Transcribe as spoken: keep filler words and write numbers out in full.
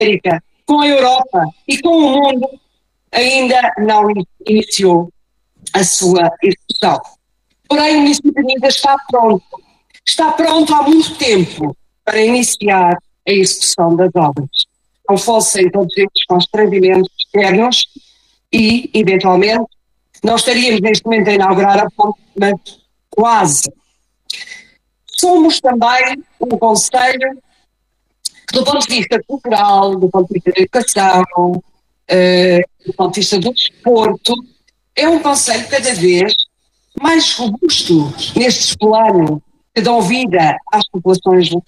América, com a Europa e com o mundo, ainda não iniciou a sua execução. Porém, o município de Nida está pronto, está pronto há muito tempo para iniciar a execução das obras. Não fossem todos estes constrangimentos externos e, eventualmente, nós estaríamos neste momento a inaugurar a ponte, mas quase. Somos também um concelho que, do ponto de vista cultural, do ponto de vista da educação, uh, do ponto de vista do desporto, é um concelho cada vez mais robusto nestes planos que dão vida às populações locais.